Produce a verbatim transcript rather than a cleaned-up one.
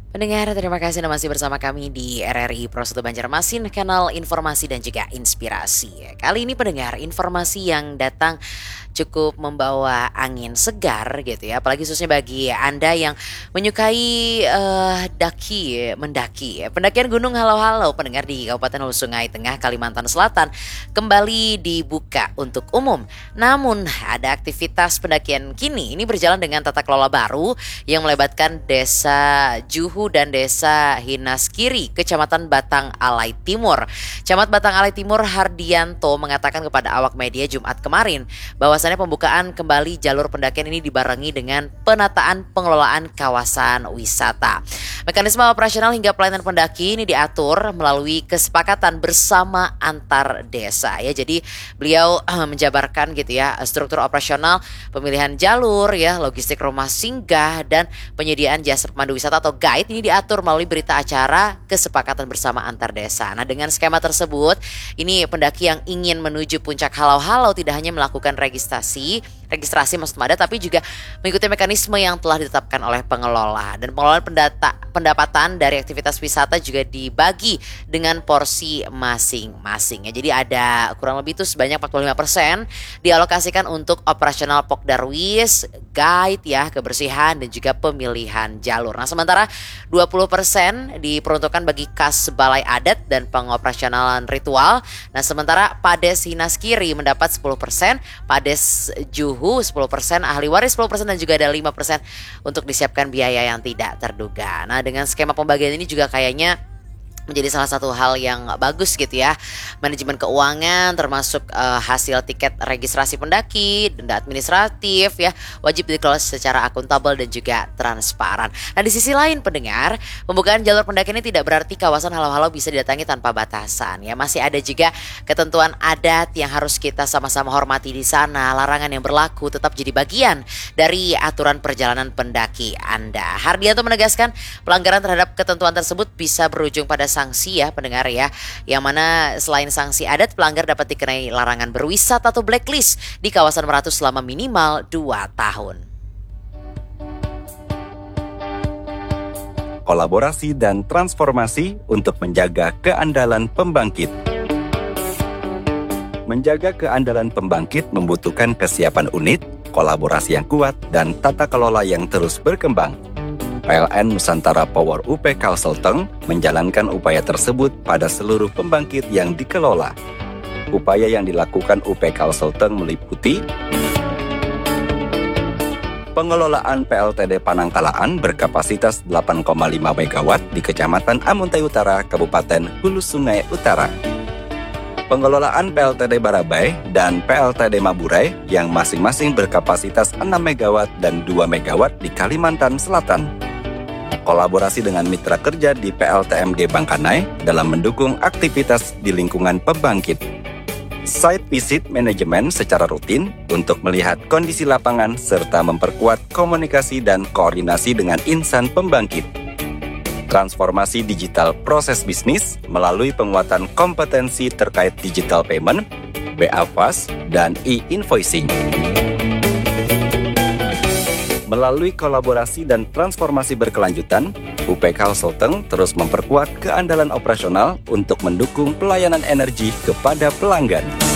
Pendengar, terima kasih Anda masih bersama kami di R R I Pro satu Banjarmasin, kanal informasi dan juga inspirasi. Kali ini pendengar, informasi yang datang cukup membawa angin segar gitu ya, apalagi khususnya bagi Anda yang menyukai eh, daki, mendaki. Pendakian Gunung Halau-Halau pendengar di Kabupaten Hulu Sungai Tengah, Kalimantan Selatan kembali dibuka untuk umum. Namun ada aktivitas pendakian kini ini berjalan dengan tata kelola baru yang melibatkan Desa Juhu dan Desa Hinaskiri, Kecamatan Batang Alai Timur. Camat Batang Alai Timur Hardianto mengatakan kepada awak media Jumat kemarin bahwasannya pembukaan kembali jalur pendakian ini dibarengi dengan penataan pengelolaan kawasan wisata. Mekanisme operasional hingga pelayanan pendaki ini diatur melalui kesepakatan bersama antar desa ya. Jadi beliau uh, menjabarkan gitu ya struktur operasional, pemilihan jalur ya, logistik rumah singgah dan penyediaan jasa pemandu wisata atau guide ini diatur melalui berita acara kesepakatan bersama antar desa. Nah, dengan skema tersebut, ini pendaki yang ingin menuju puncak Halau-Halau tidak hanya melakukan registrasi, registrasi maksud ada, tapi juga mengikuti mekanisme yang telah ditetapkan oleh pengelola. Dan pengelolaan pendata, pendapatan dari aktivitas wisata juga dibagi dengan porsi masing-masing. Ya, jadi ada kurang lebih itu sebanyak empat puluh lima persen dialokasikan untuk operasional Pokdarwis, guide ya, kebersihan dan juga pemilihan jalur. Nah, sementara dua puluh persen diperuntukkan bagi kas balai adat dan pengoperasionalan ritual. Nah, sementara Pades Hinaskiri mendapat sepuluh persen, Pades Juhu sepuluh persen, ahli waris sepuluh persen dan juga ada lima persen untuk disiapkan biaya yang tidak terduga. Nah, dengan skema pembagian ini juga kayaknya menjadi salah satu hal yang bagus gitu ya. Manajemen keuangan termasuk uh, hasil tiket registrasi pendaki, denda administratif ya, wajib dikelola secara akuntabel dan juga transparan. Nah, di sisi lain pendengar, pembukaan jalur pendaki ini tidak berarti kawasan Halau-Halau bisa didatangi tanpa batasan ya. Masih ada juga ketentuan adat yang harus kita sama-sama hormati di sana. Larangan yang berlaku tetap jadi bagian dari aturan perjalanan pendaki Anda. Hardianto menegaskan pelanggaran terhadap ketentuan tersebut bisa berujung pada sanksi ya pendengar ya, yang mana selain sanksi adat, pelanggar dapat dikenai larangan berwisata atau blacklist di kawasan Meranti selama minimal dua tahun. Kolaborasi dan transformasi untuk menjaga keandalan pembangkit. Menjaga keandalan pembangkit membutuhkan kesiapan unit, kolaborasi yang kuat, dan tata kelola yang terus berkembang. P L N Nusantara Power U P Kalselteng menjalankan upaya tersebut pada seluruh pembangkit yang dikelola. Upaya yang dilakukan U P Kalselteng meliputi pengelolaan P L T D Panangkalaan berkapasitas delapan koma lima megawatt di Kecamatan Amuntai Utara, Kabupaten Hulu Sungai Utara. Pengelolaan P L T D Barabai dan P L T D Maburai yang masing-masing berkapasitas enam megawatt dan dua megawatt di Kalimantan Selatan. Kolaborasi dengan mitra kerja di P L T M G Bangkanai dalam mendukung aktivitas di lingkungan pembangkit. Site visit manajemen secara rutin untuk melihat kondisi lapangan serta memperkuat komunikasi dan koordinasi dengan insan pembangkit. Transformasi digital proses bisnis melalui penguatan kompetensi terkait digital payment, B A Fast, dan e-invoicing. Melalui kolaborasi dan transformasi berkelanjutan, U P Kalselteng terus memperkuat keandalan operasional untuk mendukung pelayanan energi kepada pelanggan.